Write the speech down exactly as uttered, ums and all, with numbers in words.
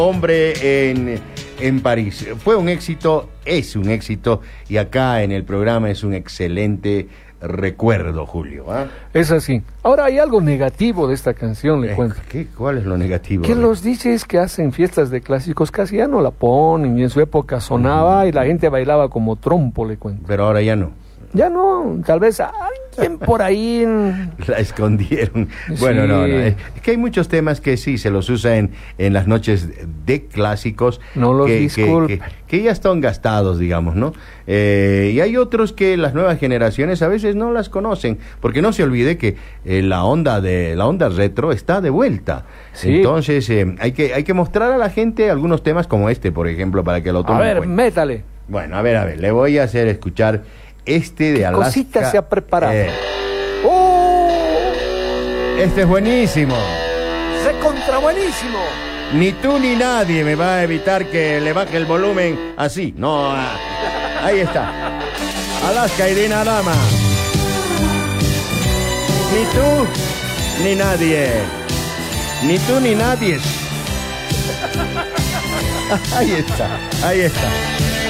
Hombre en, en París. Fue un éxito, es un éxito, y acá en el programa es un excelente recuerdo, Julio. ¿eh? Es así. Ahora hay algo negativo de esta canción, le Eh, cuento. ¿qué? ¿Cuál es lo negativo? Que los D Js que hacen fiestas de clásicos casi ya no la ponen, y en su época sonaba y la gente bailaba como trompo, le cuento. Pero ahora ya no. Ya no, tal vez alguien por ahí... En... La escondieron. Bueno, Sí. no, no. Es que hay muchos temas que sí se los usa en, en las noches de clásicos. No los que, disculpe. que, que, que ya están gastados, digamos, ¿no? Eh, y hay otros que las nuevas generaciones a veces no las conocen, porque no se olvide que eh, la onda de la onda retro está de vuelta. Sí. Entonces eh, hay que hay que mostrar a la gente algunos temas como este, por ejemplo, para que lo A tomen en ver, cuenta. métale. Bueno, a ver, a ver, le voy a hacer escuchar este de Alaska. Cosita se ha preparado. Eh, ¡Oh! este es buenísimo. ¡Recontra buenísimo! Ni tú ni nadie me va a evitar que le baje el volumen así. No, ah, ahí está. Alaska y Dinarama. Ni tú ni nadie. Ni tú ni nadie. Ahí está, ahí está.